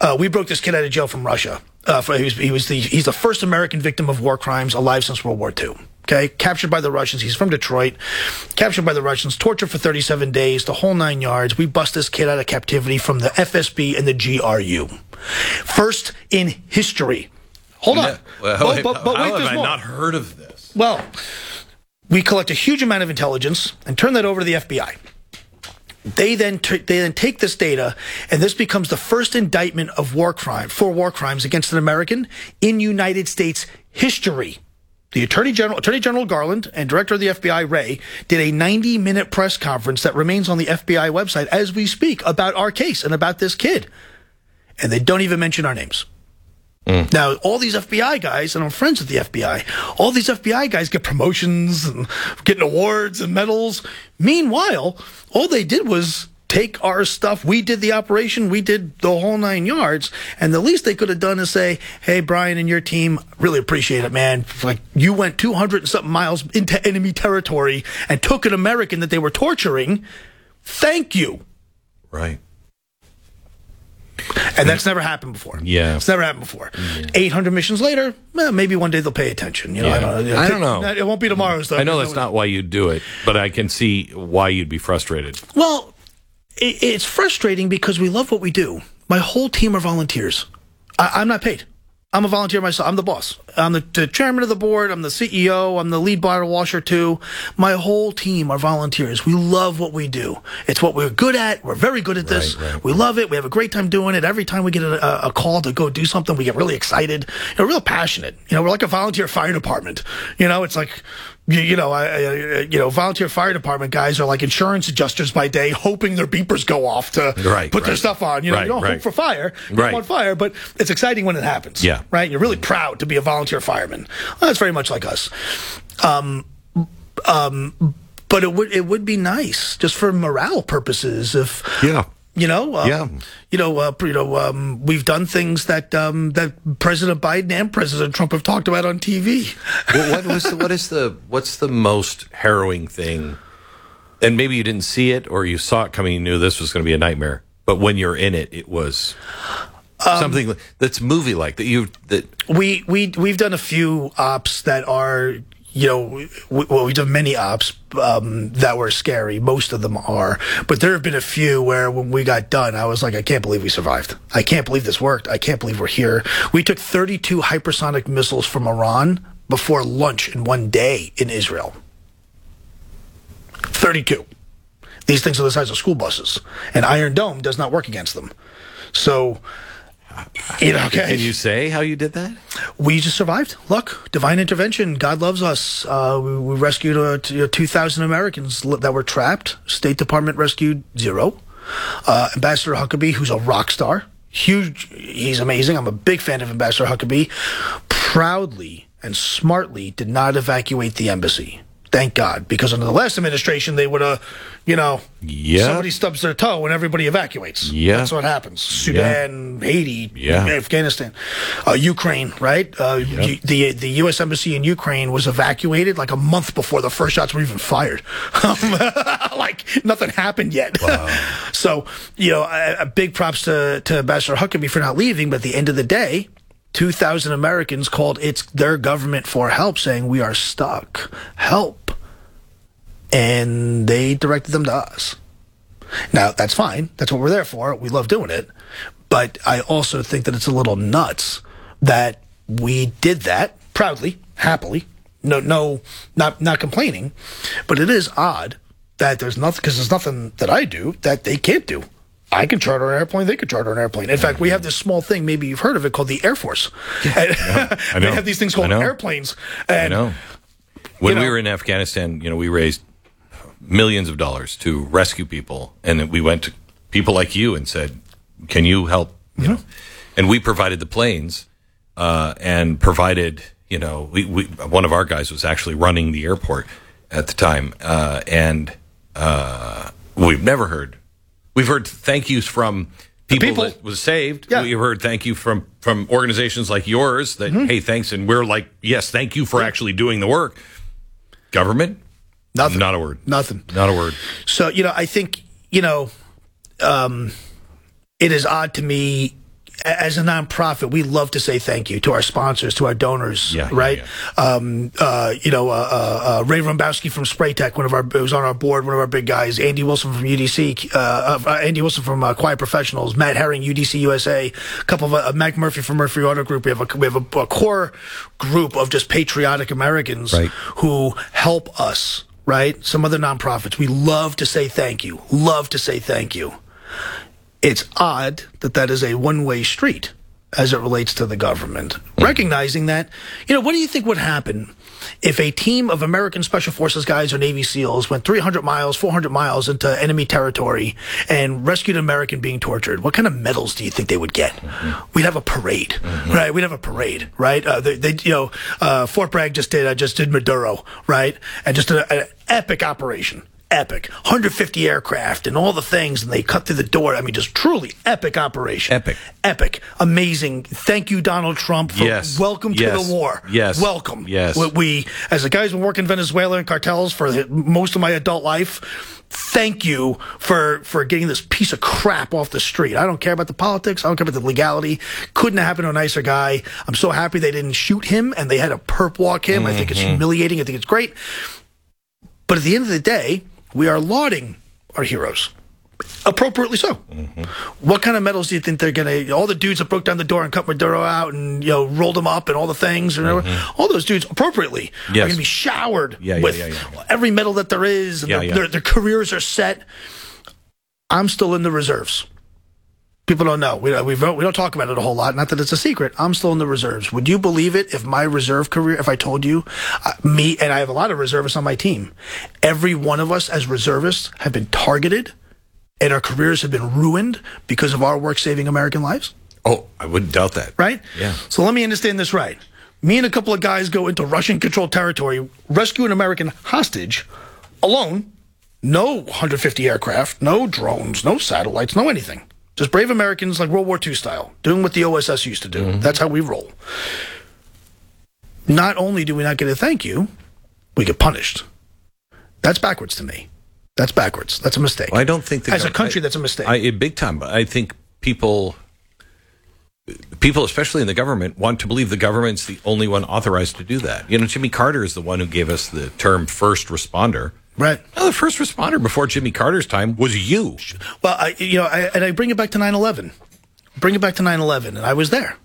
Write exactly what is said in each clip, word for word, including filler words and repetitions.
Uh, we broke this kid out of jail from Russia. Uh, for, he was, he was the, he's the first American victim of war crimes alive since World War Two. Okay, captured by the Russians. He's from Detroit. Captured by the Russians, tortured for thirty-seven days, the whole nine yards. We bust this kid out of captivity from the F S B and the G R U. First in history. Hold on. No, well, but, but, but how wait, have there's I more. not heard of this? Well, we collect a huge amount of intelligence and turn that over to the F B I. They then t- they then take this data, and this becomes the first indictment of war crime for war crimes against an American in United States history. The Attorney General, Attorney General Garland and Director of the F B I, Wray, did a ninety minute press conference that remains on the F B I website as we speak about our case and about this kid. And they don't even mention our names. Mm. Now, all these F B I guys, and I'm friends with the F B I, all these F B I guys get promotions and getting awards and medals. Meanwhile, all they did was take our stuff. We did the operation. We did the whole nine yards. And the least they could have done is say, hey, Brian and your team, really appreciate it, man. Like, you went two hundred and something miles into enemy territory and took an American that they were torturing. Thank you. Right. And that's never happened before. Yeah. It's never happened before. Yeah. eight hundred missions later, well, maybe one day they'll pay attention. You know, yeah. I don't know. I don't know. It won't be tomorrow's, though. I know that's not why you'd do it, but I can see why you'd be frustrated. Well, it, it's frustrating because we love what we do. My whole team are volunteers. I, I'm not paid. I'm a volunteer myself. I'm the boss. I'm the, the chairman of the board. I'm the C E O. I'm the lead bottle washer, too. My whole team are volunteers. We love what we do. It's what we're good at. We're very good at this. Right, right. We love it. We have a great time doing it. Every time we get a, a call to go do something, we get really excited. You know, real passionate. You know, we're like a volunteer fire department. You know, it's like... You, you know, I, I, you know, volunteer fire department guys are like insurance adjusters by day, hoping their beepers go off to right, put right. their stuff on. You know, right, you don't right. hope for fire, you right. don't want fire, but it's exciting when it happens. Yeah, right. You're really proud to be a volunteer fireman. Well, that's very much like us. Um, um, but it would it would be nice just for morale purposes if yeah. You know, um, yeah. You know, uh, you know, um, we've done things that um, that President Biden and President Trump have talked about on T V. Well, what was the, what is the what's the most harrowing thing? And maybe you didn't see it, or you saw it coming. You knew this was going to be a nightmare. But when you're in it, it was um, something that's movie like that. You that we we we've done a few ops that are. You know, we, well, we've done many ops um, that were scary. Most of them are. But there have been a few where when we got done, I was like, I can't believe we survived. I can't believe this worked. I can't believe we're here. We took thirty-two hypersonic missiles from Iran before lunch in one day in Israel. thirty-two. These things are the size of school buses. And Iron Dome does not work against them. So... You know, okay. Can you say how you did that? We just survived. Luck, divine intervention. God loves us. Uh, we, we rescued uh, t- two thousand Americans that were trapped. State Department rescued zero. Uh, Ambassador Huckabee, who's a rock star, huge. He's amazing. I'm a big fan of Ambassador Huckabee. Proudly and smartly did not evacuate the embassy. Thank God, because under the last administration, they would have, you know, yeah. somebody stubs their toe and everybody evacuates. Yeah. That's what happens. Sudan, yeah. Haiti, yeah. Afghanistan, uh, Ukraine, right? Uh, yep. the the U S Embassy in Ukraine was evacuated like a month before the first shots were even fired. Like, nothing happened yet. Wow. So, you know, a, a big props to, to Ambassador Huckabee for not leaving, but at the end of the day, two thousand Americans called its their government for help, saying, we are stuck. Help. And they directed them to us. Now, that's fine. That's what we're there for. We love doing it. But I also think that it's a little nuts that we did that proudly, happily. No, no, not not complaining. But it is odd that there's nothing, because there's nothing that I do that they can't do. I can charter an airplane. They could charter an airplane. In fact, we have this small thing, maybe you've heard of it, called the Air Force. Yeah, I know. I know. They have these things called airplanes. And, I know. When you know, we were in Afghanistan, you know, we raised millions of dollars to rescue people. And we went to people like you and said, can you help? You mm-hmm. know, and we provided the planes uh, and provided, you know, we, we, one of our guys was actually running the airport at the time. Uh, and uh, we've never heard. We've heard thank yous from people, people. that was saved. Yeah. We've heard thank you from, from organizations like yours that, mm-hmm. hey, thanks. And we're like, yes, thank you for yeah. actually doing the work. Government? Nothing. Not a word. Nothing. Not a word. So, you know, I think, you know, um, it is odd to me as a nonprofit, we love to say thank you to our sponsors, to our donors, Yeah, right? yeah, yeah. Um, uh, you know, uh, uh, uh, Ray Rombowski from Spraytech, one of our, was on our board, one of our big guys. Andy Wilson from U D C, uh, uh, Andy Wilson from uh, Quiet Professionals, Matt Herring, U D C U S A, a couple of, uh, Mike Murphy from Murphy Auto Group. We have a, we have a, a core group of just patriotic Americans Right. who help us, right? Some other nonprofits. We love to say thank you, love to say thank you. It's odd that that is a one-way street as it relates to the government. Mm. Recognizing that, you know, what do you think would happen if a team of American Special Forces guys or Navy SEALs went three hundred miles, four hundred miles into enemy territory and rescued an American being tortured? What kind of medals do you think they would get? Mm-hmm. We'd have a parade, mm-hmm. right? We'd have a parade, right? Uh, they, they, you know, uh, Fort Bragg just did, uh, just did Maduro, right? And just an epic operation. Epic. one hundred fifty aircraft and all the things, and they cut through the door. I mean, just truly epic operation. Epic. Epic. Amazing. Thank you, Donald Trump, for yes. welcome to yes. the war. Yes. Welcome. Yes. We, we, as a guy who's been working in Venezuela and cartels for the, most of my adult life, thank you for, for getting this piece of crap off the street. I don't care about the politics. I don't care about the legality. Couldn't have happened to a nicer guy. I'm so happy they didn't shoot him and they had to perp walk him. Mm-hmm. I think it's humiliating. I think it's great. But at the end of the day, we are lauding our heroes. Appropriately so. Mm-hmm. What kind of medals do you think they're going to... All the dudes that broke down the door and cut Maduro out and, you know, rolled him up and all the things, and mm-hmm. all those dudes, appropriately, yes. are going to be showered yeah, yeah, with yeah, yeah. every medal that there is, and yeah, their, yeah. Their, their careers are set. I'm still in the reserves. People don't know. We, we, we don't talk about it a whole lot. Not that it's a secret. I'm still in the reserves. Would you believe it if my reserve career, if I told you, uh, me, and I have a lot of reservists on my team, every one of us as reservists have been targeted and our careers have been ruined because of our work saving American lives? Oh, I wouldn't doubt that. Right? Yeah. So let me understand this right. Me and a couple of guys go into Russian-controlled territory, rescue an American hostage alone. No one hundred fifty aircraft, no drones, no satellites, no anything. Just brave Americans like World War Two style, doing what the O S S used to do. Mm-hmm. That's how we roll. Not only do we not get a thank you, we get punished. That's backwards to me. That's backwards. That's a mistake. Well, I don't think... As a country, I, that's a mistake. I, big time. I think people, people, especially in the government, want to believe the government's the only one authorized to do that. You know, Jimmy Carter is the one who gave us the term first responder. Right. Well, the first responder before Jimmy Carter's time was you. Well, I, you know, I, and I bring it back to nine eleven. Bring it back to nine eleven, and I was there.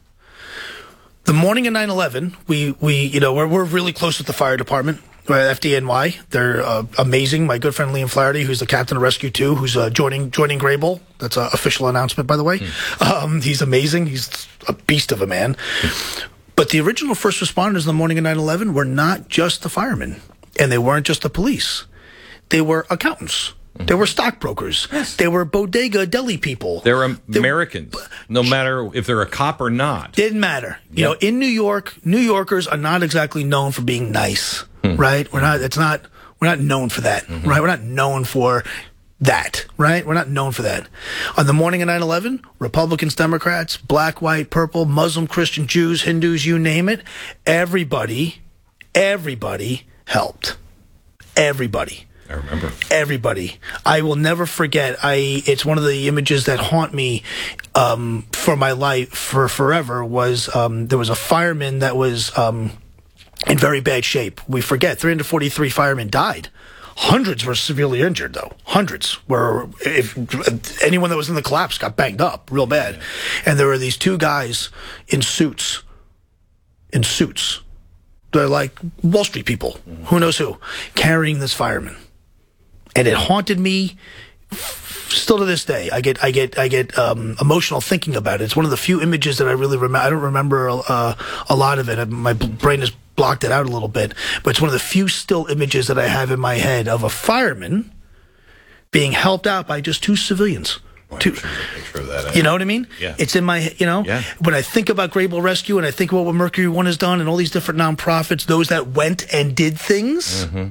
The morning of nine eleven, we, we you know, we're, we're really close with the fire department, right, F D N Y. They're uh, amazing. My good friend Liam Flaherty, who's the captain of Rescue two, who's uh, joining joining Grable. That's an official announcement, by the way. Mm. Um, he's amazing. He's a beast of a man. But the original first responders in the morning of nine eleven were not just the firemen, and they weren't just the police. They were accountants. Mm-hmm. They were stockbrokers. Yes. They were bodega deli people. They're Americans, no matter if they're a cop or not. Didn't matter. You yep. know, in New York, New Yorkers are not exactly known for being nice, mm-hmm. right? We're not. It's not. We're not known for that, mm-hmm. right? We're not known for that, right? We're not known for that. On the morning of nine eleven, Republicans, Democrats, black, white, purple, Muslim, Christian, Jews, Hindus, you name it, everybody, everybody helped. Everybody. I remember. Everybody. I will never forget. I. It's one of the images that haunt me um, for my life, for forever, was um, there was a fireman that was um, in very bad shape. We forget, three hundred forty-three firemen died. Hundreds were severely injured, though. Hundreds were, if anyone that was in the collapse got banged up real bad. And there were these two guys in suits, in suits. They're like Wall Street people, who knows who, carrying this fireman. And it haunted me still to this day. I get, I get, I get um, emotional thinking about it. It's one of the few images that I really remember. I don't remember uh, a lot of it. My brain has blocked it out a little bit. But it's one of the few still images that I have in my head of a fireman being helped out by just two civilians. Well, two, sure that, you know what I mean? Yeah. It's in my, you know, yeah. When I think about Grable Rescue and I think about what Mercury One has done and all these different nonprofits, those that went and did things. Mm-hmm.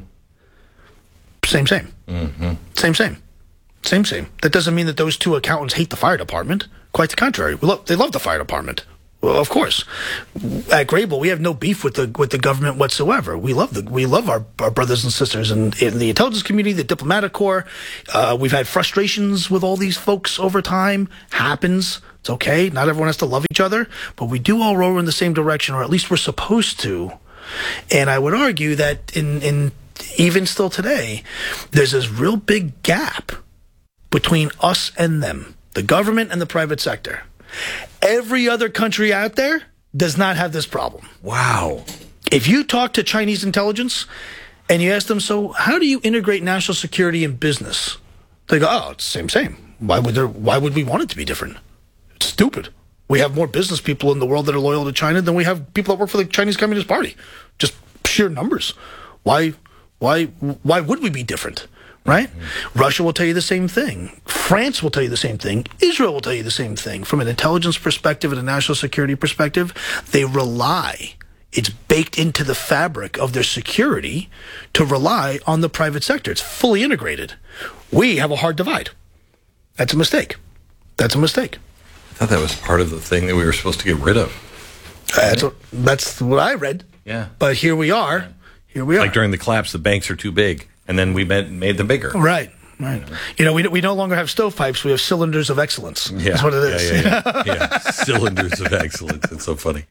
Same, same. Mm-hmm. Same, same. Same, same. That doesn't mean that those two accountants hate the fire department. Quite the contrary. We love, they love the fire department. Well, of course. At Grable, we have no beef with the with the government whatsoever. We love the we love our, our brothers and sisters in, in the intelligence community, the diplomatic corps. Uh, we've had frustrations with all these folks over time. Happens. It's okay. Not everyone has to love each other, but we do all row in the same direction, or at least we're supposed to. And I would argue that in in even still today, there's this real big gap between us and them, the government and the private sector. Every other country out there does not have this problem. Wow. If you talk to Chinese intelligence and you ask them, so how do you integrate national security in business? They go, oh, it's the same, same. Why would there, why would we want it to be different? It's stupid. We have more business people in the world that are loyal to China than we have people that work for the Chinese Communist Party. Just sheer numbers. Why, why, why would we be different? Right? Mm-hmm. Russia will tell you the same thing. France will tell you the same thing. Israel will tell you the same thing. From an intelligence perspective and a national security perspective, they rely, it's baked into the fabric of their security to rely on the private sector. It's fully integrated. We have a hard divide. That's a mistake. That's a mistake. I thought that was part of the thing that we were supposed to get rid of. That's what, that's what I read. Yeah. But here we are. Here we are. Like during the collapse, the banks are too big. And then we made, made them bigger. Right, right. You know, we we no longer have stovepipes. We have cylinders of excellence. Yeah. That's what it is. Yeah, yeah, yeah. yeah. Cylinders of excellence. It's so funny.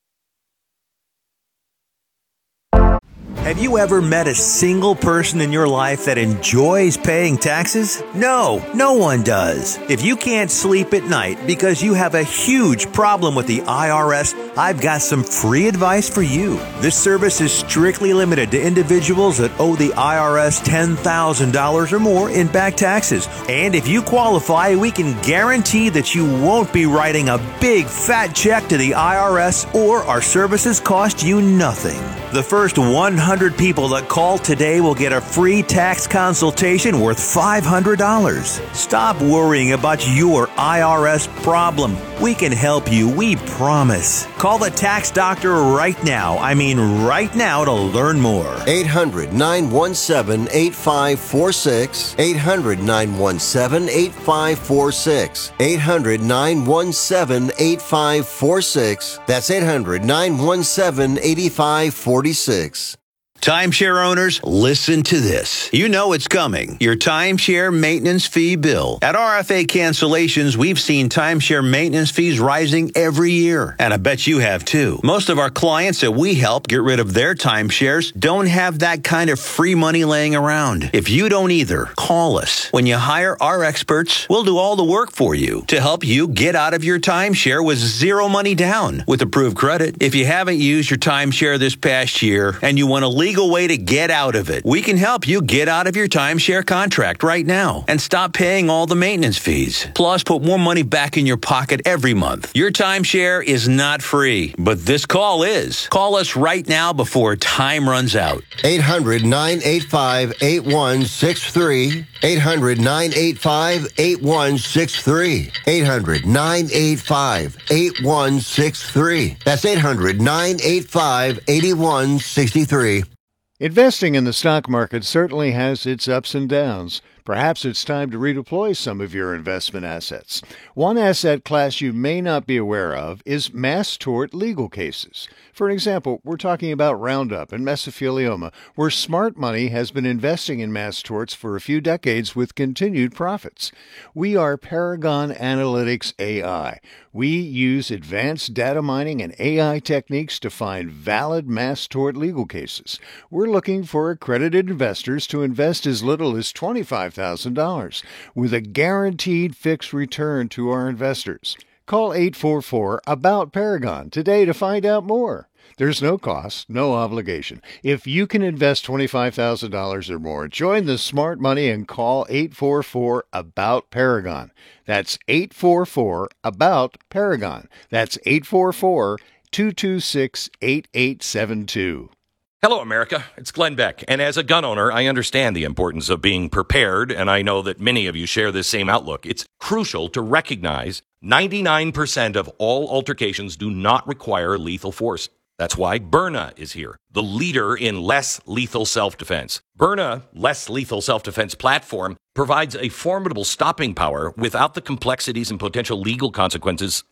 Have you ever met a single person in your life that enjoys paying taxes? No, no one does. If you can't sleep at night because you have a huge problem with the I R S, I've got some free advice for you. This service is strictly limited to individuals that owe the I R S ten thousand dollars or more in back taxes. And if you qualify, we can guarantee that you won't be writing a big fat check to the I R S, or our services cost you nothing. The first one hundred people that call today will get a free tax consultation worth five hundred dollars. Stop worrying about your I R S problem. We can help you, we promise. Call the tax doctor right now. I mean right now to learn more. eight hundred, nine one seven, eight five four six. eight hundred, nine one seven, eight five four six. eight hundred, nine one seven, eight five four six. That's eight hundred, nine one seven, eight five four six. Timeshare owners, listen to this. You know it's coming. Your timeshare maintenance fee bill. At R F A Cancellations, we've seen timeshare maintenance fees rising every year. And I bet you have too. Most of our clients that we help get rid of their timeshares don't have that kind of free money laying around. If you don't either, call us. When you hire our experts, we'll do all the work for you to help you get out of your timeshare with zero money down with approved credit. If you haven't used your timeshare this past year and you want to leave legal way to get out of it. We can help you get out of your timeshare contract right now and stop paying all the maintenance fees. Plus, put more money back in your pocket every month. Your timeshare is not free, but this call is. Call us right now before time runs out. eight hundred, nine eight five, eight one six three. eight hundred, nine eight five, eight one six three. eight hundred, nine eight five, eight one six three. That's eight hundred, nine eight five, eight one six three. Investing in the stock market certainly has its ups and downs. Perhaps it's time to redeploy some of your investment assets. One asset class you may not be aware of is mass tort legal cases. For example, we're talking about Roundup and mesothelioma, where smart money has been investing in mass torts for a few decades with continued profits. We are Paragon Analytics A I. We use advanced data mining and A I techniques to find valid mass tort legal cases. We're looking for accredited investors to invest as little as twenty-five thousand dollars with a guaranteed fixed return to our investors. Call eight four four, ABOUT Paragon today to find out more. There's no cost, no obligation. If you can invest twenty-five thousand dollars or more, join the smart money and call eight four four, ABOUT Paragon. That's eight four four, ABOUT Paragon. That's eight four four, two two six, eight eight seven two. Hello, America. It's Glenn Beck. And as a gun owner, I understand the importance of being prepared, and I know that many of you share this same outlook. It's crucial to recognize ninety-nine percent of all altercations do not require lethal force. That's why Byrna is here, the leader in less lethal self-defense. Byrna Less Lethal Self-Defense platform provides a formidable stopping power without the complexities and potential legal consequences of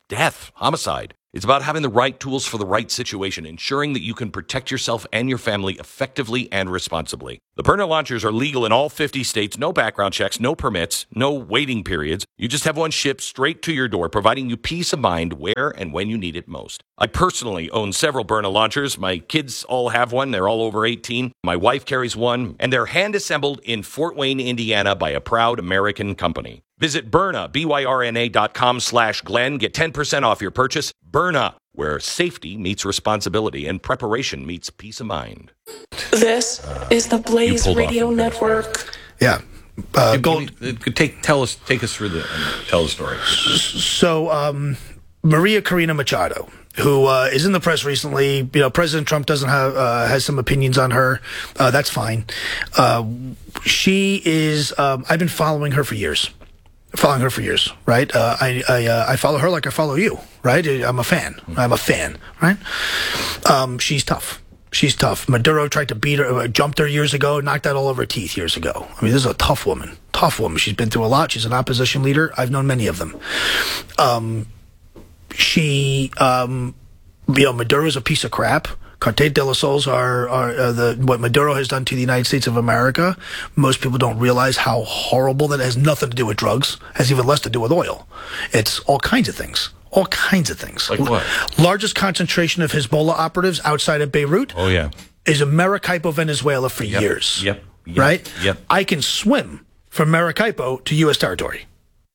death, homicide. It's about having the right tools for the right situation, ensuring that you can protect yourself and your family effectively and responsibly. The Byrna launchers are legal in all fifty states, no background checks, no permits, no waiting periods. You just have one shipped straight to your door, providing you peace of mind where and when you need it most. I personally own several Byrna launchers. My kids all have one. They're all over eighteen. My wife carries one, and they're hand-assembled in Fort Wayne, Indiana by a proud American company. Visit Byrna, B Y R N A dot com slash Glenn. Get ten percent off your purchase. Byrna, where safety meets responsibility and preparation meets peace of mind. This is the Blaze pulled off Radio the Network. Yeah. Uh, Give- gold. give me- take tell us take us through the uh, tell the story. So, um, Maria Corina Machado, who uh, is in the press recently, you know, President Trump doesn't have uh, has some opinions on her. Uh, that's fine. Uh, she is. Um, I've been following her for years. Following her for years, right? Uh, I I, uh, I follow her like I follow you, right? I'm a fan. I'm a fan, right? Um, she's tough. She's tough. Maduro tried to beat her, uh, jumped her years ago, knocked out all of her teeth years ago. I mean, this is a tough woman. Tough woman. She's been through a lot. She's an opposition leader. I've known many of them. Um, she, um, you know, Maduro's a piece of crap. Cartel de los Sols are, are uh, the what Maduro has done to the United States of America. Most people don't realize how horrible that has nothing to do with drugs, has even less to do with oil. It's all kinds of things. All kinds of things. Like what? Largest concentration of Hezbollah operatives outside of Beirut Oh yeah. is in Maracaibo, Venezuela for Yep, years. yep, yep, Right? yep. I can swim from Maracaibo to U S territory.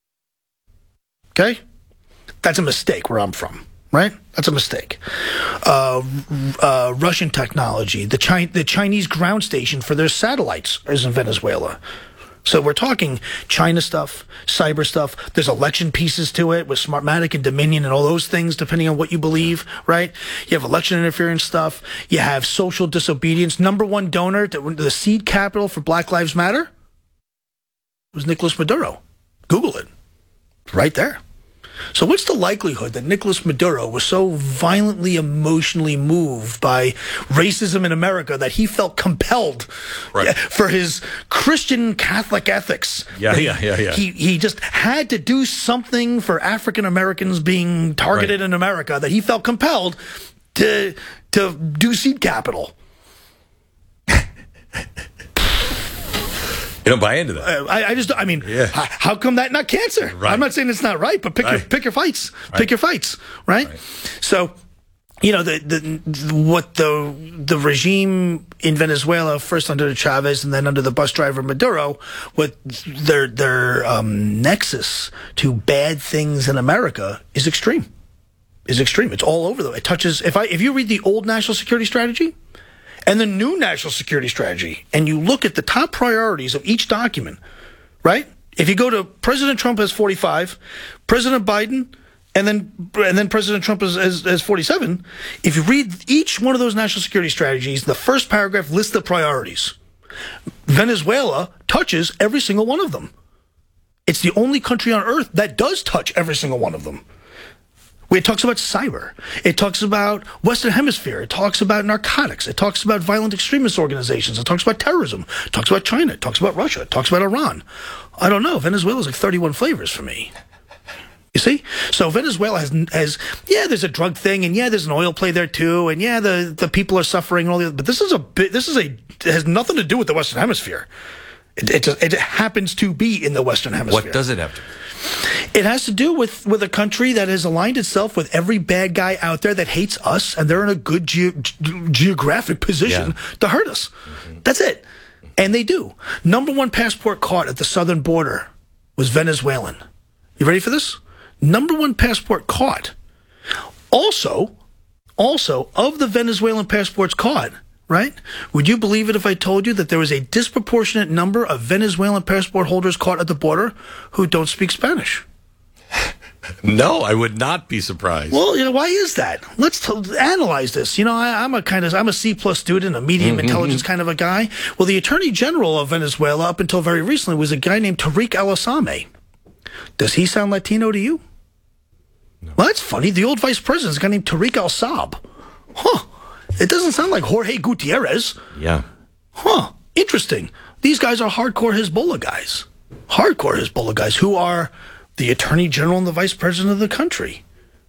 Okay? That's a mistake where I'm from. Right? That's a mistake. Uh, uh, Russian technology. The, Chi- the Chinese ground station for their satellites is in Venezuela. So we're talking China stuff, cyber stuff. There's election pieces to it with Smartmatic and Dominion and all those things, depending on what you believe, right? You have election interference stuff. You have social disobedience. Number one donor to the seed capital for Black Lives Matter was Nicolas Maduro. Google it. It's right there. So what's the likelihood that Nicolas Maduro was so violently emotionally moved by racism in America that he felt compelled Right. for his Christian Catholic ethics? Yeah, that yeah, yeah, yeah. He, he just had to do something for African Americans being targeted Right. in America that he felt compelled to, to do seed capital. You don't buy into that. Uh, I, I just, I mean, Yeah. how, how come that not cancer? Right. I'm not saying it's not right, but pick your Right. pick your fights. Right. Pick your fights, right? Right. So, you know, the, the what the the regime in Venezuela, first under Chavez and then under the bus driver Maduro, what their their um, nexus to bad things in America is extreme. Is extreme. It's all over the. It touches. If I if you read the old national security strategy and the new national security strategy, and you look at the top priorities of each document, right? If you go to President Trump has forty-five, President Biden, and then and then President Trump has, has, has forty-seven, if you read each one of those national security strategies, the first paragraph lists the priorities. Venezuela touches every single one of them. It's the only country on earth that does touch every single one of them. It talks about cyber. It talks about Western Hemisphere. It talks about narcotics. It talks about violent extremist organizations. It talks about terrorism. It talks about China. It talks about Russia. It talks about Iran. I don't know. Venezuela's like thirty-one flavors for me. You see? So Venezuela has, has, yeah, there's a drug thing, and yeah, there's an oil play there too, and yeah, the, the people are suffering and all the other, but this is a bit, this is a, it has nothing to do with the Western Hemisphere. It, it, just, it happens to be in the Western Hemisphere. What does it have to? It has to do with, with a country that has aligned itself with every bad guy out there that hates us, and they're in a good ge- ge- geographic position Yeah. to hurt us. Mm-hmm. That's it. And they do. Number one passport caught at the southern border was Venezuelan. You ready for this? Number one passport caught. Also, also, of the Venezuelan passports caught, right? Would you believe it if I told you that there was a disproportionate number of Venezuelan passport holders caught at the border who don't speak Spanish? No, I would not be surprised. Well, you know, why is that? Let's t- analyze this. You know, I, I'm a kind of, I'm a C plus student, a medium Mm-hmm. intelligence kind of a guy. Well, the Attorney General of Venezuela, up until very recently, was a guy named Tariq El-Assame. Does he sound Latino to you? No. Well, that's funny. The old vice president is a guy named Tariq El-Saab. Huh. It doesn't sound like Jorge Gutierrez. Yeah. Huh. Interesting. These guys are hardcore Hezbollah guys. Hardcore Hezbollah guys who are the attorney general and the vice president of the country.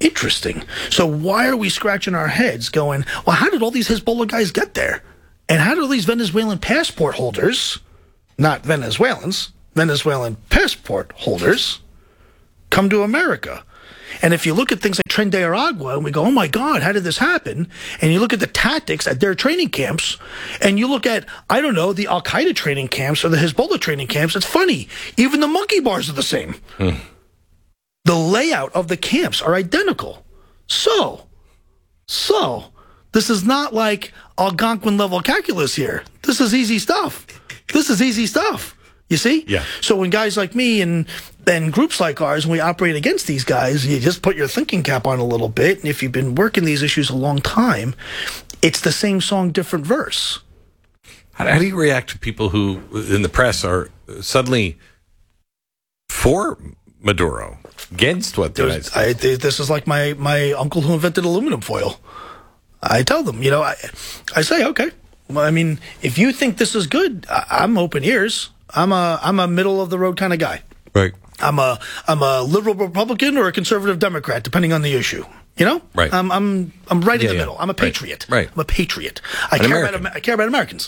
Interesting. So why are we scratching our heads going, well, how did all these Hezbollah guys get there? And how did all these Venezuelan passport holders, not Venezuelans, Venezuelan passport holders, come to America? And if you look at things like Tren de Aragua, and we go, oh my God, how did this happen? And you look at the tactics at their training camps, and you look at, I don't know, the Al-Qaeda training camps or the Hezbollah training camps, it's funny. Even the monkey bars are the same. Hmm. The layout of the camps are identical. So, so, this is not like Algonquin level calculus here. This is easy stuff. This is easy stuff. You see? Yeah. So when guys like me and, and groups like ours, when we operate against these guys, you just put your thinking cap on a little bit. And if you've been working these issues a long time, it's the same song, different verse. How, how do you react to people who, in the press, are suddenly for Maduro, against what the United States? I, this is like my, my uncle who invented aluminum foil. I tell them, you know, I, I say, okay. Well, I mean, if you think this is good, I, I'm open ears. I'm a I'm a middle of the road kind of guy. Right. I'm a I'm a liberal Republican or a conservative Democrat, depending on the issue. You know. Right. I'm I'm I'm right yeah, in the yeah. middle. I'm a patriot. Right. I'm a patriot. I An care American. about I care about Americans.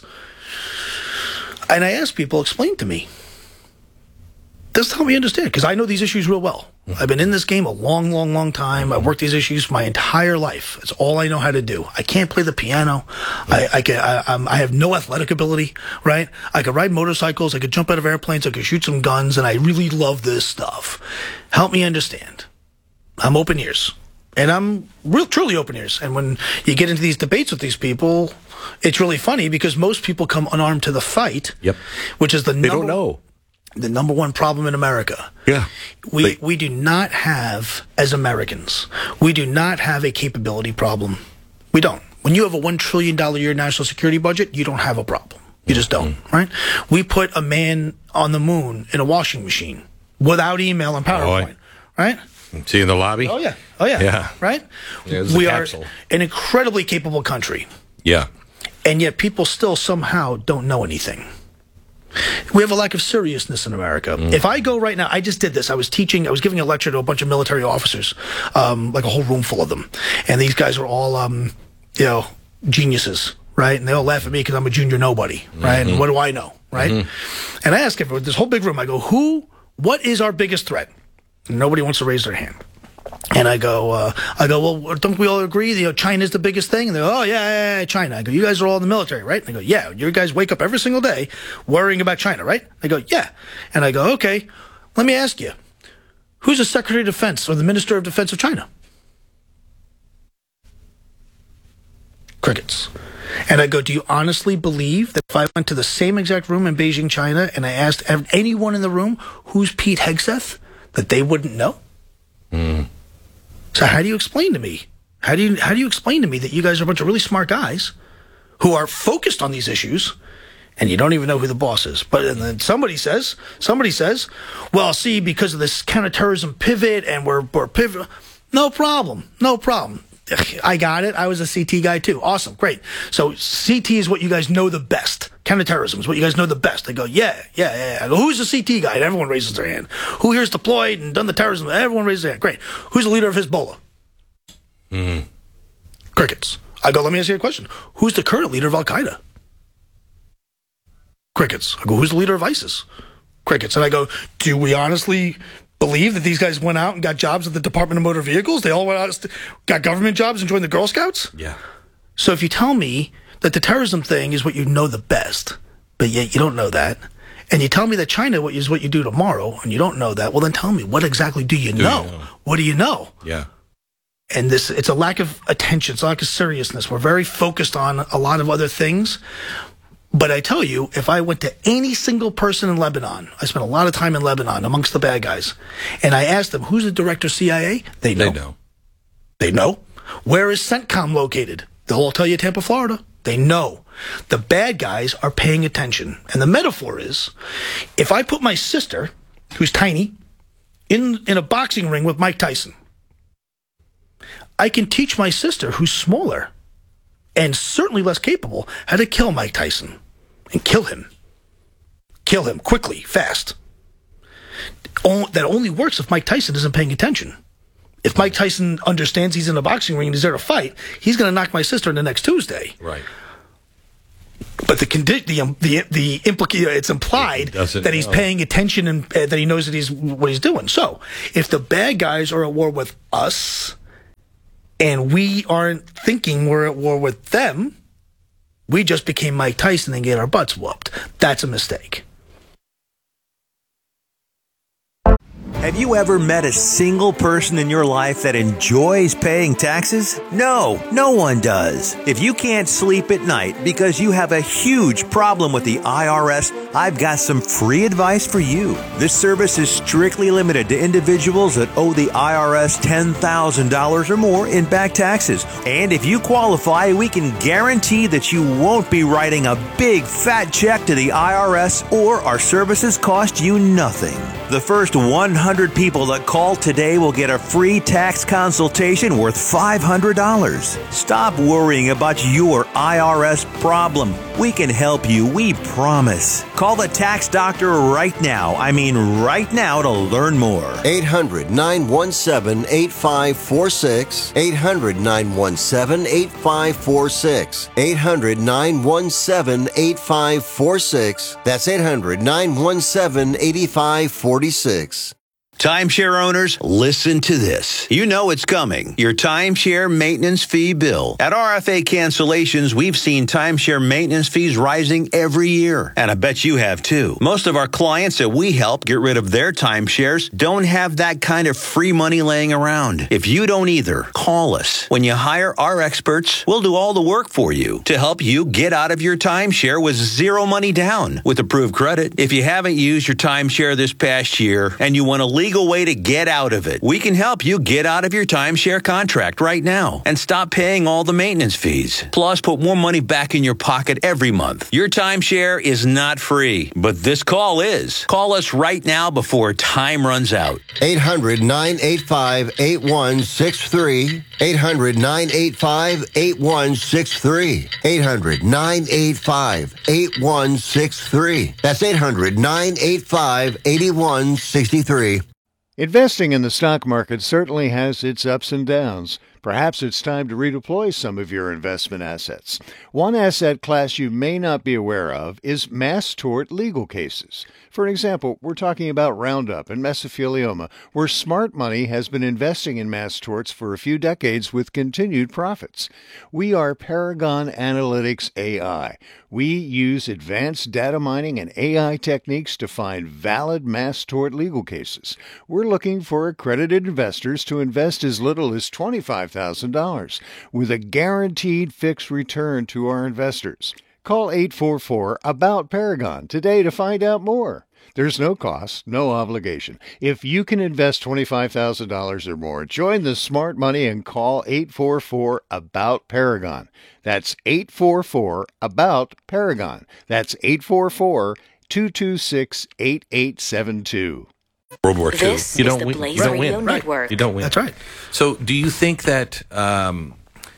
And I ask people, explain to me. This is how we understand, because I know these issues real well. I've been in this game a long, long, long time. I've worked these issues my entire life. It's all I know how to do. I can't play the piano. I, I can. I, I'm, I have no athletic ability. Right? I could ride motorcycles. I could jump out of airplanes. I could shoot some guns, and I really love this stuff. Help me understand. I'm open ears, and I'm real, truly open ears. And when you get into these debates with these people, it's really funny because most people come unarmed to the fight. Yep. Which is the They number, don't know. the number one problem in America. Yeah. We They- we do not have, as Americans, we do not have a capability problem. We don't. When you have a one trillion dollars a year national security budget, you don't have a problem. You just don't, Mm-hmm. right? We put a man on the moon in a washing machine without email and PowerPoint, right? See you in the lobby? Oh, yeah. Oh, yeah. Yeah. Right? Yeah, it was a we capsule. are an incredibly capable country, Yeah. and yet people still somehow don't know anything. We have a lack of seriousness in America. Mm. If I go right now, I just did this. I was teaching, I was giving a lecture to a bunch of military officers, um, like a whole room full of them. And these guys are all, um, you know, geniuses, right? And they all laugh at me because I'm a junior nobody, right? Mm-hmm. And what do I know, right? Mm-hmm. And I ask everyone, this whole big room, I go, who, what is our biggest threat? And nobody wants to raise their hand. And I go, uh, I go, well, don't we all agree? You know, China's the biggest thing? And they go, oh, yeah, yeah, yeah, China. I go, you guys are all in the military, right? And I go, yeah, you guys wake up every single day worrying about China, right? I go, yeah. And I go, okay, let me ask you, who's the Secretary of Defense or the Minister of Defense of China? Crickets. And I go, do you honestly believe that if I went to the same exact room in Beijing, China, and I asked anyone in the room, who's Pete Hegseth, that they wouldn't know? Mm. So how do you explain to me? How do you how do you explain to me that you guys are a bunch of really smart guys who are focused on these issues, and you don't even know who the boss is? But and then somebody says, somebody says, well, see, because of this counterterrorism pivot, and we're we're pivot. No problem, no problem. I got it. I was a C T guy too. Awesome, great. So C T is what you guys know the best. Counterterrorism is what you guys know the best. They go, yeah, yeah, yeah. I go, who's the C T guy? And everyone raises their hand. Who here's deployed and done the terrorism? Everyone raises their hand. Great. Who's the leader of Hezbollah? Mm. Crickets. I go, let me ask you a question. Who's the current leader of Al-Qaeda? Crickets. I go, who's the leader of ISIS? Crickets. And I go, do we honestly believe that these guys went out and got jobs at the Department of Motor Vehicles? They all went out, got government jobs and joined the Girl Scouts? Yeah. So if you tell me that the terrorism thing is what you know the best, but yet you don't know that, and you tell me that China is what you do tomorrow, and you don't know that, well, then tell me, what exactly do you, Do know? you know? What do you know? Yeah. And this, it's a lack of attention. It's a lack of seriousness. We're very focused on a lot of other things. But I tell you, if I went to any single person in Lebanon, I spent a lot of time in Lebanon amongst the bad guys, and I asked them, who's the director of C I A? They know. They know. They know. Where is CENTCOM located? They'll all tell you Tampa, Florida. They know. The bad guys are paying attention. And the metaphor is, if I put my sister, who's tiny, in, in a boxing ring with Mike Tyson, I can teach my sister, who's smaller and certainly less capable, how to kill Mike Tyson and kill him. Kill him quickly, fast. O- that only works if Mike Tyson isn't paying attention. If Mike Tyson understands he's in a boxing ring and he's there to fight, he's going to knock my sister in the next Tuesday. Right. But the condi- the um, the the implica- it's implied he that he's know. paying attention and uh, that he knows that he's what he's doing. So if the bad guys are at war with us, and we aren't thinking we're at war with them, we just became Mike Tyson and get our butts whooped. That's a mistake. Have you ever met a single person in your life that enjoys paying taxes? No, no one does. If you can't sleep at night because you have a huge problem with the I R S, I've got some free advice for you. This service is strictly limited to individuals that owe the I R S ten thousand dollars or more in back taxes. And if you qualify, we can guarantee that you won't be writing a big fat check to the I R S, or our services cost you nothing. The first one hundred people that call today will get a free tax consultation worth five hundred dollars. Stop worrying about your I R S problem. We can help you, we promise. Call the tax doctor right now. I mean right now to learn more. eight hundred, nine one seven, eight five four six. eight hundred, nine one seven, eight five four six. eight hundred, nine one seven, eight five four six. That's eight hundred, nine one seven, eight five four six. Timeshare owners, listen to this. You know it's coming. Your timeshare maintenance fee bill. At R F A Cancellations, we've seen timeshare maintenance fees rising every year. And I bet you have too. Most of our clients that we help get rid of their timeshares don't have that kind of free money laying around. If you don't either, call us. When you hire our experts, we'll do all the work for you to help you get out of your timeshare with zero money down with approved credit. If you haven't used your timeshare this past year and you want to leave legal way to get out of it, we can help you get out of your timeshare contract right now and stop paying all the maintenance fees. Plus, put more money back in your pocket every month. Your timeshare is not free, but this call is. Call us right now before time runs out. eight hundred, nine eight five, eight one six three. eight hundred, nine eight five, eight one six three. eight hundred, nine eight five, eight one six three. That's eight hundred, nine eight five, eight one six three. Investing in the stock market certainly has its ups and downs. Perhaps it's time to redeploy some of your investment assets. One asset class you may not be aware of is mass tort legal cases. For example, we're talking about Roundup and mesothelioma, where smart money has been investing in mass torts for a few decades with continued profits. We are Paragon Analytics A I. We use advanced data mining and A I techniques to find valid mass tort legal cases. We're looking for accredited investors to invest as little as twenty-five thousand dollars with a guaranteed fixed return to our investors. Call eight four four, A B O U T, Paragon today to find out more. There's no cost, no obligation. If you can invest twenty-five thousand dollars or more, join the smart money and call eight four four, A B O U T, Paragon. That's eight four four, A B O U T, Paragon. That's eight four four, two two six, eight eight seven two. World War Two. This You is don't the win. Blaze You don't Radio win. Network. You don't win. That's right. So, do you think that um,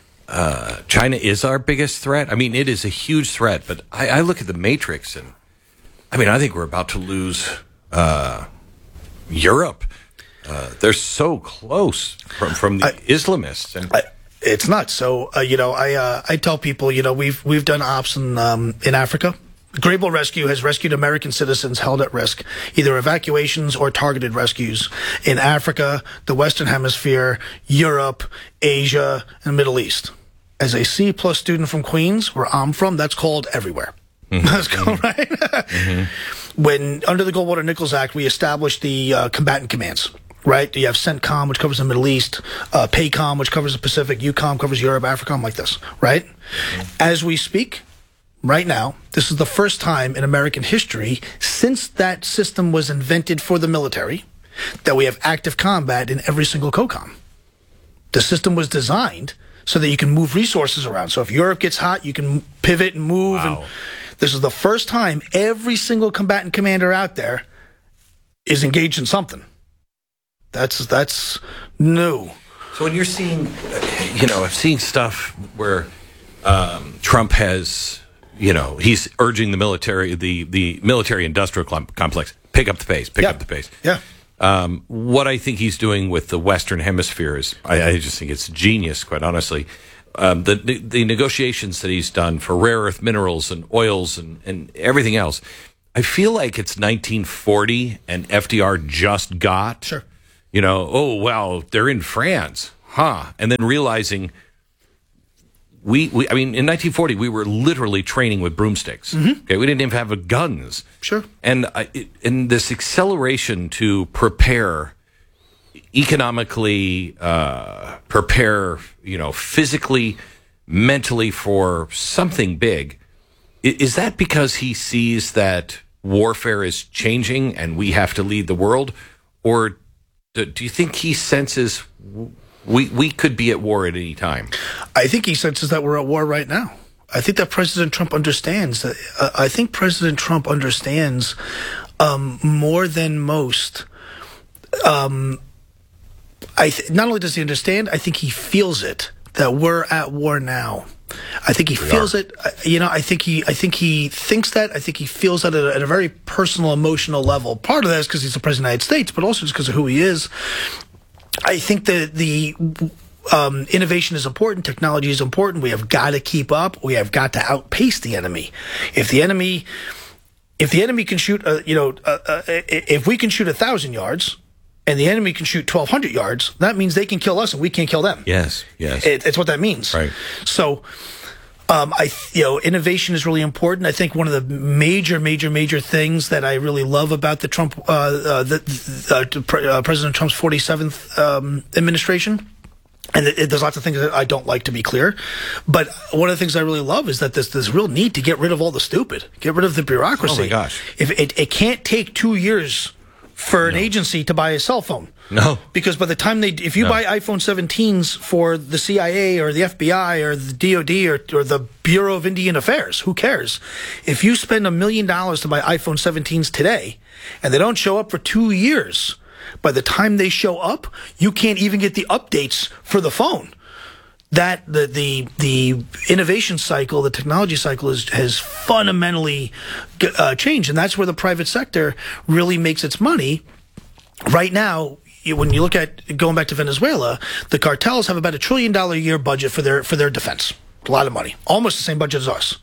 uh, China is our biggest threat? I mean, it is a huge threat, but I, I look at the Matrix, and I mean, I think we're about to lose uh, Europe. Uh, they're so close from from the I, Islamists, and I, it's nuts. So, uh, you know, I uh, I tell people, you know, we've we've done ops in um, in Africa. Grable Rescue has rescued American citizens held at risk, either evacuations or targeted rescues in Africa, the Western Hemisphere, Europe, Asia, and the Middle East. As a C-plus student from Queens, where I'm from, that's called everywhere. Mm-hmm. That's called, right? Mm-hmm. When, under the Goldwater-Nichols Act, we established the uh, combatant commands. Right? You have CENTCOM, which covers the Middle East, uh, PACOM, which covers the Pacific, EUCOM covers Europe, AFRICOM, like this, right? Mm-hmm. As we speak, right now, this is the first time in American history since that system was invented for the military that we have active combat in every single COCOM. The system was designed so that you can move resources around. So if Europe gets hot, you can pivot and move. Wow. And this is the first time every single combatant commander out there is engaged in something. That's that's new. so when you're seeing, you know, I've seen stuff where um, Trump has. You know, he's urging the military, the, the military-industrial complex, pick up the pace, pick yeah. up the pace. Yeah. Um, what I think he's doing with the Western Hemisphere is, I, I just think it's genius, quite honestly. Um, the, the the negotiations that he's done for rare earth minerals and oils and, and everything else, I feel like it's nineteen forty and F D R just got, sure. you know, oh, well, they're in France, huh? And then realizing, we, we I mean, in nineteen forty, we were literally training with broomsticks. Mm-hmm. Okay, we didn't even have guns. Sure. And, I, it, and this acceleration to prepare economically, uh, prepare, you know, physically, mentally for something big. Is that because he sees that warfare is changing and we have to lead the world? Or do, do you think he senses we, we could be at war at any time? I think he senses that we're at war right now. I think that President Trump understands that. Uh, I think President Trump understands um, more than most. Um, I th- not only does he understand, I think he feels it, that we're at war now. I think he we feels are. it. You know, I think he, I think he thinks that. I think he feels that at a, at a very personal, emotional level. Part of that is because he's the president of the United States, but also just because of who he is. I think that the um, innovation is important. Technology is important. We have got to keep up. We have got to outpace the enemy. If the enemy, if the enemy can shoot, uh, you know, uh, uh, if we can shoot a thousand yards, and the enemy can shoot twelve hundred yards, that means they can kill us and we can't kill them. Yes, yes. It, it's what that means. Right. So, um, I, you know, innovation is really important. I think one of the major, major, major things that I really love about the Trump, uh, uh, the, uh, uh, President Trump's forty-seventh um, administration, and it, it, there's lots of things that I don't like, to be clear, but one of the things I really love is that there's this real need to get rid of all the stupid, get rid of the bureaucracy. Oh my gosh! If it, it can't take two years for an no. agency to buy a cell phone. No. Because by the time they, if you no. buy iPhone seventeens for the C I A or the F B I or the D O D or, or the Bureau of Indian Affairs, who cares? If you spend a million dollars to buy iPhone seventeens today and they don't show up for two years, by the time they show up, you can't even get the updates for the phone. That the the the innovation cycle, the technology cycle is, has fundamentally uh, changed, and that's where the private sector really makes its money. Right now, you, when you look at going back to Venezuela, the cartels have about a trillion dollar a year budget for their for their defense. A lot of money, almost the same budget as ours.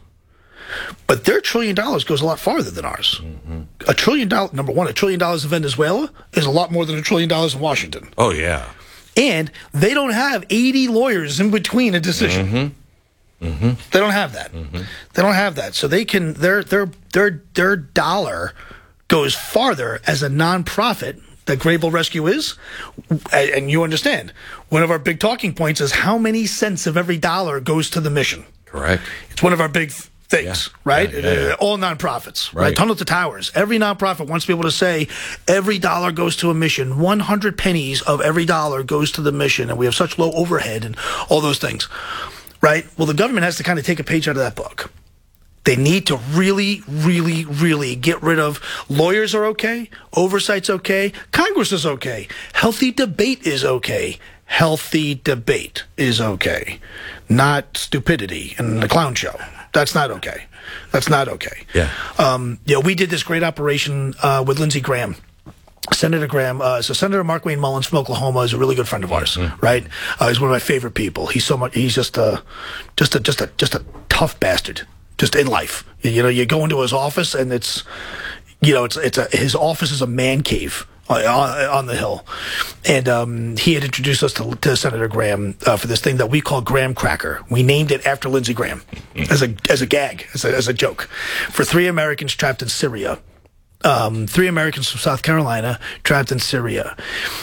But their trillion dollars goes a lot farther than ours. Mm-hmm. A trillion dollars, number one, a trillion dollars in Venezuela is a lot more than a trillion dollars in Washington. Oh yeah. And they don't have eighty lawyers in between a decision. Mm-hmm. Mm-hmm. They don't have that. Mm-hmm. They don't have that. So they can their their their their dollar goes farther as a nonprofit that Grable Rescue is. And you understand, one of our big talking points is how many cents of every dollar goes to the mission. Correct. It's one of our big things, yeah. right? Yeah, yeah, yeah. All nonprofits, right. right? Tunnel to Towers. Every nonprofit wants to be able to say every dollar goes to a mission. one hundred pennies of every dollar goes to the mission, and we have such low overhead and all those things, right? Well, the government has to kind of take a page out of that book. They need to really, really, really get rid of lawyers are okay, oversight's okay, Congress is okay, healthy debate is okay. Healthy debate is okay, not stupidity and the clown show. That's not okay. That's not okay. Yeah. Um, you know, we did this great operation uh, with Lindsey Graham. Senator Graham, uh, so Senator Mark Wayne Mullins from Oklahoma is a really good friend of ours, mm-hmm. right? Uh, he's one of my favorite people. He's so much. He's just a, just a, just a, just a tough bastard. Just in life, you know, you go into his office and it's, you know, it's it's a his office is a man cave on, on the Hill, and um, he had introduced us to, to Senator Graham uh, for this thing that we call Graham Cracker. We named it after Lindsey Graham as a as a gag, as a, as a joke, for three Americans trapped in Syria. Um, three Americans from South Carolina trapped in Syria.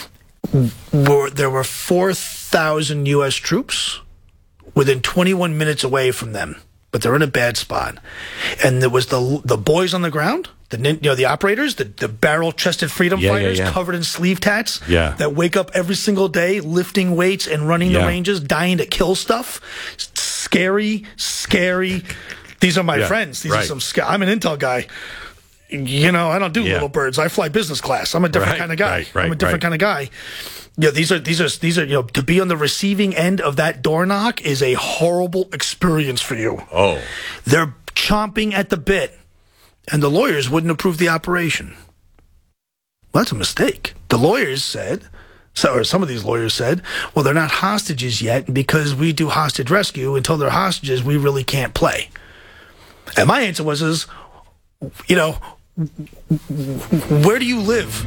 Were, there were four thousand U S troops within twenty-one minutes away from them. But they're in a bad spot, and there was the the boys on the ground, the you know the operators, the, the barrel-chested freedom yeah, fighters yeah, yeah. covered in sleeve tats, yeah. that wake up every single day lifting weights and running yeah. the ranges, dying to kill stuff. Scary, scary. These are my yeah, friends. These right. are some. Sc- I'm an intel guy. You know, I don't do yeah. little birds. I fly business class. I'm a different right, kind of guy. Right, right, I'm a different right. kind of guy. Yeah, these are these are these are you know to be on the receiving end of that door knock is a horrible experience for you. Oh, they're chomping at the bit, and the lawyers wouldn't approve the operation. Well, that's a mistake. The lawyers said, so, or some of these lawyers said, well, they're not hostages yet, and because we do hostage rescue, until they're hostages, we really can't play. And my answer was, is, you know, where do you live?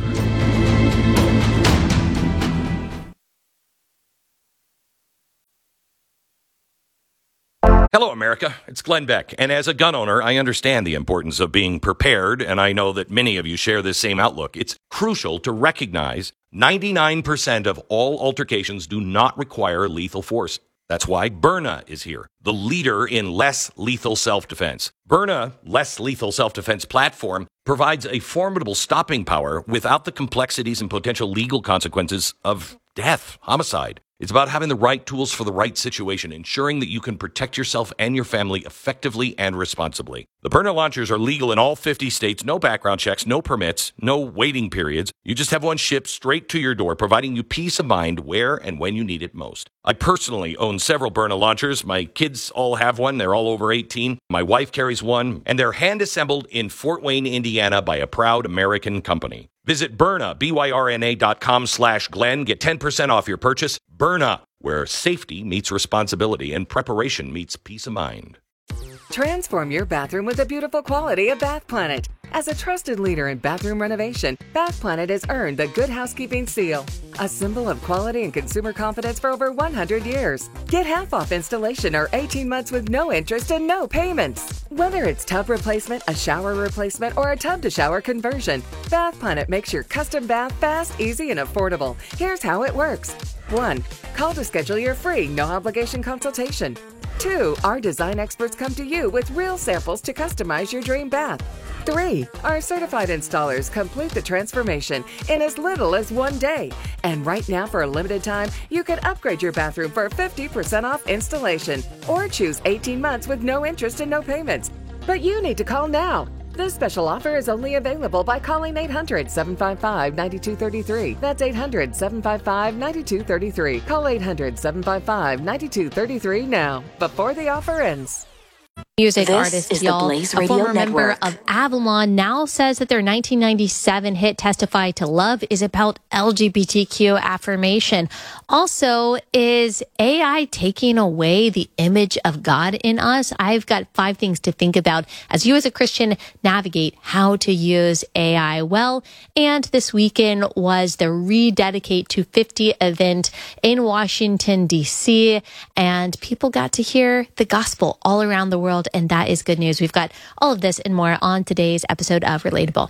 Hello, America. It's Glenn Beck. And as a gun owner, I understand the importance of being prepared, and I know that many of you share this same outlook. It's crucial to recognize ninety-nine percent of all altercations do not require lethal force. That's why Byrna is here, the leader in less lethal self-defense. Byrna, less lethal self-defense platform, provides a formidable stopping power without the complexities and potential legal consequences of death, homicide. It's about having the right tools for the right situation, ensuring that you can protect yourself and your family effectively and responsibly. The Byrna launchers are legal in all fifty states, no background checks, no permits, no waiting periods. You just have one shipped straight to your door, providing you peace of mind where and when you need it most. I personally own several Byrna launchers. My kids all have one. They're all over eighteen. My wife carries one, and they're hand-assembled in Fort Wayne, Indiana by a proud American company. Visit Byrna, B Y R N A dot com slash Glenn. Get ten percent off your purchase. Byrna, where safety meets responsibility and preparation meets peace of mind. Transform your bathroom with the beautiful quality of Bath Planet. As a trusted leader in bathroom renovation, Bath Planet has earned the Good Housekeeping seal, a symbol of quality and consumer confidence for over one hundred years. Get half off installation or eighteen months with no interest and no payments. Whether it's tub replacement, a shower replacement, or a tub-to-shower conversion, Bath Planet makes your custom bath fast, easy, and affordable. Here's how it works. One, call to schedule your free, no-obligation consultation. Two, our design experts come to you with real samples to customize your dream bath. Three, our certified installers complete the transformation in as little as one day. And right now, for a limited time, you can upgrade your bathroom for fifty percent off installation or choose eighteen months with no interest and no payments. But you need to call now. This special offer is only available by calling eight hundred, seven five five, nine two three three. That's eight hundred, seven five five, nine two three three. Call eight hundred, seven five five, nine two three three now, before the offer ends. Music This artist, is the y'all, Blaze a Radio former member Network. of Avalon, now says that their nineteen ninety-seven hit Testify to Love is about L G B T Q affirmation. Also, is A I taking away the image of God in us? I've got five things to think about as you as a Christian navigate how to use A I well. And this weekend was the Rededicate to fifty event in Washington, D C, and people got to hear the gospel all around the world. And that is good news. We've got all of this and more on today's episode of Relatable.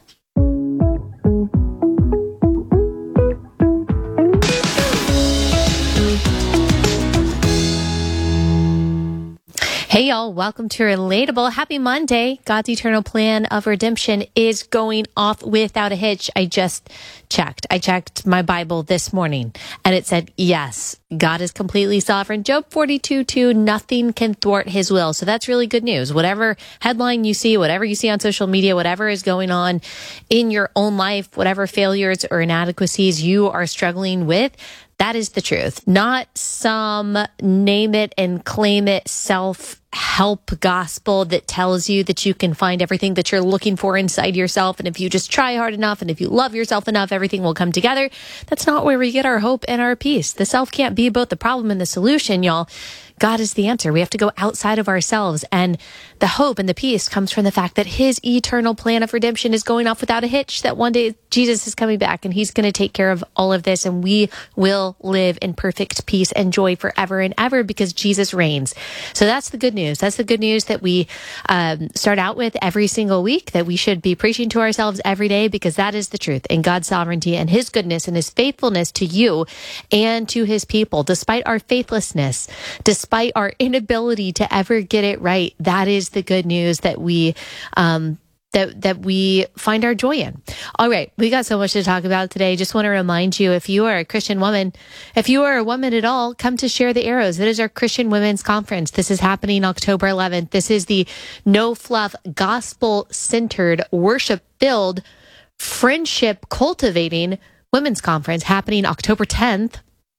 Hey, y'all. Welcome to Relatable. Happy Monday. God's eternal plan of redemption is going off without a hitch. I just checked. I checked my Bible this morning, and it said, yes, God is completely sovereign. Job forty-two two, nothing can thwart his will. So that's really good news. Whatever headline you see, whatever you see on social media, whatever is going on in your own life, whatever failures or inadequacies you are struggling with, that is the truth, not some name it and claim it self-help gospel that tells you that you can find everything that you're looking for inside yourself. And if you just try hard enough and if you love yourself enough, everything will come together. That's not where we get our hope and our peace. The self can't be both the problem and the solution, y'all. God is the answer. We have to go outside of ourselves. And the hope and the peace comes from the fact that his eternal plan of redemption is going off without a hitch, that one day Jesus is coming back and he's going to take care of all of this. And we will live in perfect peace and joy forever and ever because Jesus reigns. So that's the good news. That's the good news that we um, start out with every single week, that we should be preaching to ourselves every day, because that is the truth. And God's sovereignty and his goodness and his faithfulness to you and to his people, despite our faithlessness, despite Despite our inability to ever get it right, that is the good news that we um, that that we find our joy in. All right, we got so much to talk about today. Just want to remind you, if you are a Christian woman, if you are a woman at all, come to Share the Arrows. It is our Christian Women's Conference. This is happening October eleventh. This is the no fluff, gospel centered, worship filled, friendship cultivating women's conference happening October tenth.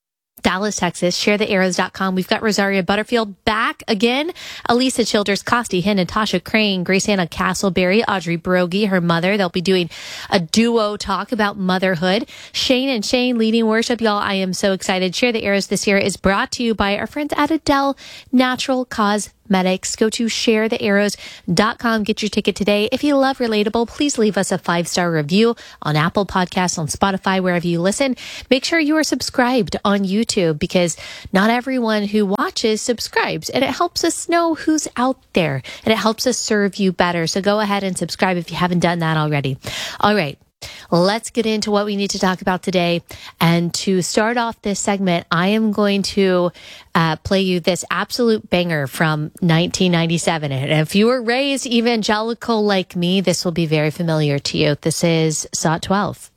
Dallas, Texas, share the arrows dot com. We've got Rosaria Butterfield back again. Elisa Childers, Costi Hinn, Natasha Crane, Grace Anna Castleberry, Audrey Brogy, her mother. They'll be doing a duo talk about motherhood. Shane and Shane leading worship. Y'all, I am so excited. Share the Arrows this year is brought to you by our friends at Adele Natural Cosmetics. Go to share the arrows dot com. Get your ticket today. If you love Relatable, please leave us a five-star review on Apple Podcasts, on Spotify, wherever you listen. Make sure you are subscribed on YouTube, because not everyone who watches subscribes, and it helps us know who's out there, and it helps us serve you better. So go ahead and subscribe if you haven't done that already. All right. Let's get into what we need to talk about today. And to start off this segment, I am going to uh, play you this absolute banger from nineteen ninety-seven. And if you were raised evangelical like me, this will be very familiar to you. This is S O T twelve.